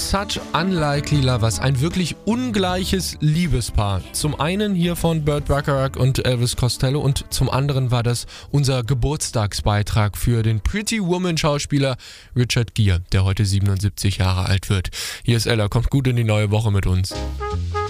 Such Unlikely Lovers, ein wirklich ungleiches Liebespaar. Zum einen hier von Burt Bacharach und Elvis Costello und zum anderen war das unser Geburtstagsbeitrag für den Pretty Woman Schauspieler Richard Gere, der heute 77 Jahre alt wird. Hier ist Ella, kommt gut in die neue Woche mit uns.